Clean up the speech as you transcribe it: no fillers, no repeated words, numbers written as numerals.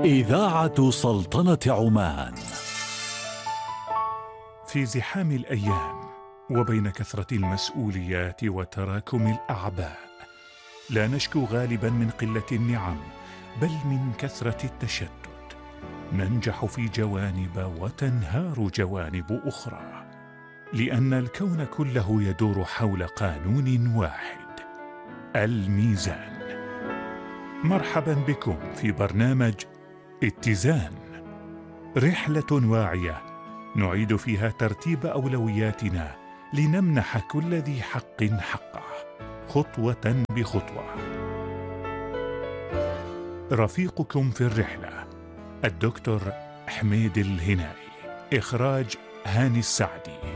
إذاعة سلطنة عمان. في زحام الأيام وبين كثرة المسؤوليات وتراكم الأعباء، لا نشكو غالبا من قلة النعم، بل من كثرة التشتت. ننجح في جوانب وتنهار جوانب أخرى، لأن الكون كله يدور حول قانون واحد: الميزان. مرحبا بكم في برنامج اتزان، رحلة واعية نعيد فيها ترتيب أولوياتنا لنمنح كل ذي حق حقه، خطوة بخطوة. رفيقكم في الرحلة الدكتور حميد الهنائي، إخراج هاني السعدي.